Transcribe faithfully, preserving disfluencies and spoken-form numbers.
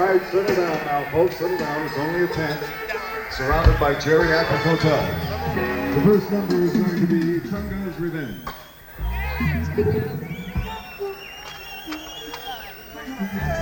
right, settle down now, folks. Settle down. It's only a tent, surrounded by geriatric hotels. The first number is going to be Chunga's Revenge.